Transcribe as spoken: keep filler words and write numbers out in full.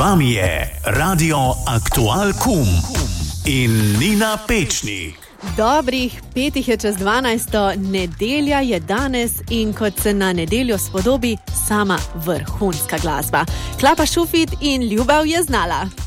vami je Radio Aktual Kum in Nina Pečnik. Dobrih petih je čez dvanajsto, nedelja je danes in kot se na nedeljo spodobi, sama vrhunska glasba. Klapa Šufit in ljubav je znala.